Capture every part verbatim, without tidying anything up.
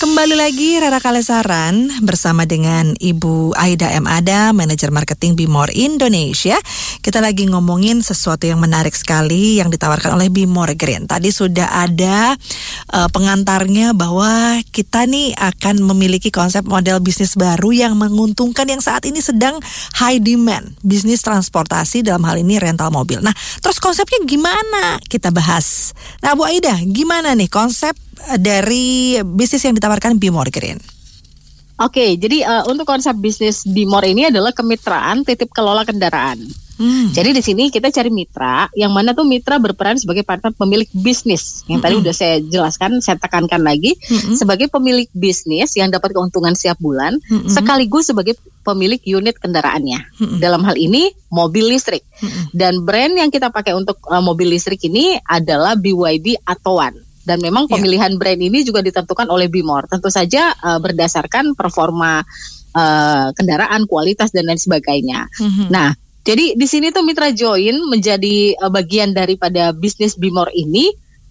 Kembali lagi Rara Kalesaran bersama dengan Ibu Aida M. Ada, Manajer Marketing Bimor Indonesia. Kita lagi ngomongin sesuatu yang menarik sekali yang ditawarkan oleh Bimor Green. Tadi sudah ada uh, pengantarnya bahwa kita nih akan memiliki konsep model bisnis baru yang menguntungkan, yang saat ini sedang high demand, bisnis transportasi, dalam hal ini rental mobil. Nah, terus konsepnya gimana? Kita bahas. Nah, Bu Aida, gimana nih konsep dari bisnis yang ditawarkan Bimor Green? Oke, jadi uh, untuk konsep bisnis Bimor ini adalah kemitraan titip kelola kendaraan. Hmm. Jadi di sini kita cari mitra, yang mana tuh mitra berperan sebagai partner pemilik bisnis. Yang hmm. tadi udah saya jelaskan, saya tekankan lagi, hmm. sebagai pemilik bisnis yang dapat keuntungan setiap bulan, hmm. sekaligus sebagai pemilik unit kendaraannya. Hmm. Dalam hal ini mobil listrik. Hmm. Dan brand yang kita pakai untuk uh, mobil listrik ini adalah B Y D Atauan. Dan memang pemilihan yeah. brand ini juga ditentukan oleh Bimor. Tentu saja uh, berdasarkan performa uh, kendaraan, kualitas dan lain sebagainya. Mm-hmm. Nah, jadi di sini tuh mitra join menjadi uh, bagian daripada bisnis Bimor ini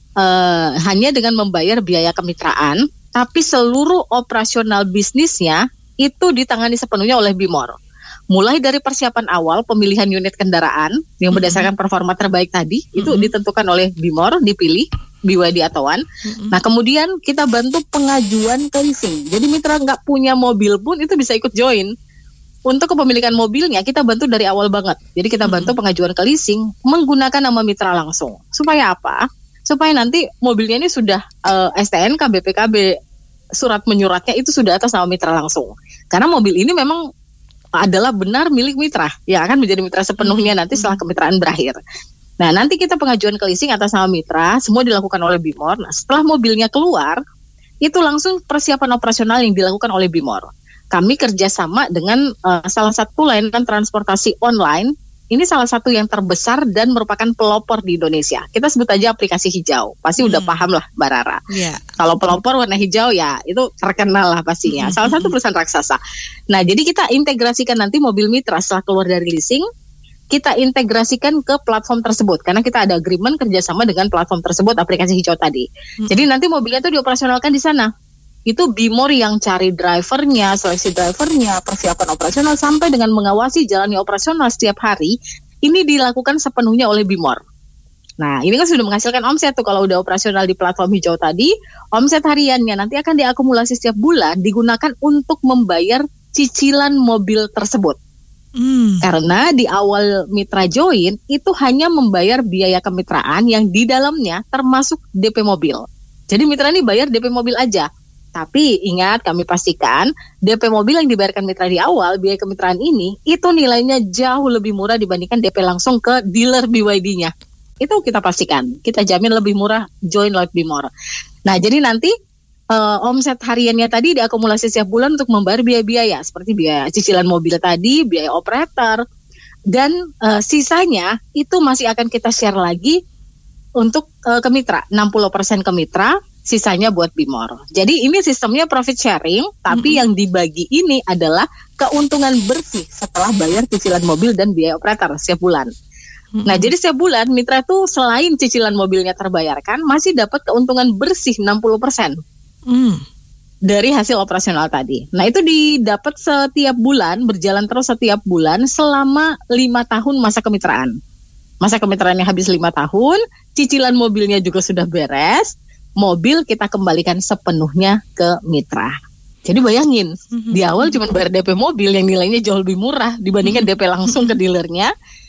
uh, hanya dengan membayar biaya kemitraan, tapi seluruh operasional bisnisnya itu ditangani sepenuhnya oleh Bimor. Mulai dari persiapan awal pemilihan unit kendaraan yang berdasarkan performa terbaik tadi, mm-hmm. itu ditentukan oleh Bimor, dipilih B Y D Atauan. Mm-hmm. Nah, kemudian kita bantu pengajuan ke leasing. Jadi mitra nggak punya mobil pun itu bisa ikut join. Untuk kepemilikan mobilnya kita bantu dari awal banget. Jadi kita bantu mm-hmm. pengajuan ke leasing menggunakan nama mitra langsung. Supaya apa? Supaya nanti mobilnya ini sudah uh, S T N K, B P K B, surat menyuratnya itu sudah atas nama mitra langsung. Karena mobil ini memang adalah benar milik mitra, yang akan menjadi mitra sepenuhnya nanti setelah kemitraan berakhir. Nah, nanti kita pengajuan ke leasing atas nama mitra, semua dilakukan oleh Bimor. Nah, setelah mobilnya keluar, itu langsung persiapan operasional yang dilakukan oleh Bimor. Kami kerjasama dengan uh, salah satu layanan transportasi online. Ini salah satu yang terbesar dan merupakan pelopor di Indonesia. Kita sebut aja aplikasi hijau. Pasti hmm. udah paham lah Mbak Rara. Yeah. Kalau pelopor warna hijau ya itu terkenal lah pastinya. Hmm. Salah satu perusahaan raksasa. Nah, jadi kita integrasikan nanti mobil mitra setelah keluar dari leasing. Kita integrasikan ke platform tersebut. Karena kita ada agreement kerjasama dengan platform tersebut, aplikasi hijau tadi. Hmm. Jadi nanti mobilnya itu dioperasionalkan di sana. Itu Bimor yang cari drivernya, seleksi drivernya, persiapan operasional sampai dengan mengawasi jalannya operasional setiap hari. Ini dilakukan sepenuhnya oleh Bimor. Nah, ini kan sudah menghasilkan omset tuh kalau udah operasional di platform hijau tadi. Omset hariannya nanti akan diakumulasi setiap bulan, digunakan untuk membayar cicilan mobil tersebut. Hmm. Karena di awal mitra join itu hanya membayar biaya kemitraan yang di dalamnya termasuk D P mobil. Jadi mitra ini bayar D P mobil aja. Tapi ingat, kami pastikan D P mobil yang dibayarkan mitra di awal, biaya kemitraan ini, itu nilainya jauh lebih murah dibandingkan D P langsung ke dealer B Y D-nya. Itu kita pastikan, kita jamin lebih murah join lewat Bimor. Nah, jadi nanti uh, omset hariannya tadi diakumulasi setiap bulan untuk membayar biaya-biaya, seperti biaya cicilan mobil tadi, biaya operator, dan uh, sisanya itu masih akan kita share lagi untuk uh, ke mitra, enam puluh persen ke mitra, sisanya buat Bimor. Jadi ini sistemnya profit sharing, tapi mm-hmm. yang dibagi ini adalah keuntungan bersih setelah bayar cicilan mobil dan biaya operator setiap bulan. Mm-hmm. Nah, jadi setiap bulan mitra tuh selain cicilan mobilnya terbayarkan, masih dapat keuntungan bersih enam puluh persen mm. dari hasil operasional tadi. Nah, itu didapat setiap bulan, berjalan terus setiap bulan selama lima tahun masa kemitraan. Masa kemitraannya habis lima tahun, cicilan mobilnya juga sudah beres, mobil kita kembalikan sepenuhnya ke mitra. Jadi bayangin, mm-hmm. di awal cuma bayar D P mobil yang nilainya jauh lebih murah dibandingkan mm-hmm. D P langsung ke dealernya.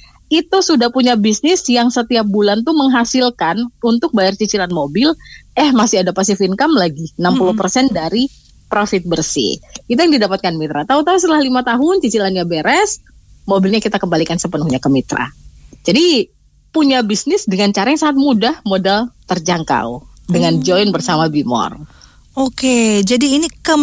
Itu sudah punya bisnis yang setiap bulan tuh menghasilkan untuk bayar cicilan mobil, eh masih ada passive income lagi, enam puluh persen mm-hmm. dari profit bersih. Itu yang didapatkan mitra. Tahu-tahu setelah lima tahun cicilannya beres, mobilnya kita kembalikan sepenuhnya ke mitra. Jadi punya bisnis dengan cara yang sangat mudah, modal terjangkau. Dengan join bersama Bimor. Oke, jadi ini ke